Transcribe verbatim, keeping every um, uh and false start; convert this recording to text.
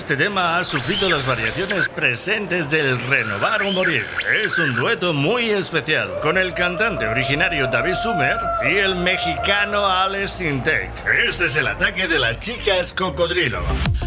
este tema ha sufrido las variaciones presentes del Renovar o Morir. Es un dueto muy especial con el cantante originario David Sumer y el mexicano Alex Sintek. Este es el ataque de las chicas cocodrilo.